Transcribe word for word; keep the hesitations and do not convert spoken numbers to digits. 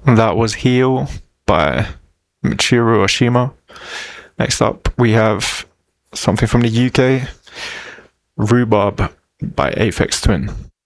That was Heal by Michiru Oshima. Next up, we have something from the U K, Rhubarb by Aphex Twin.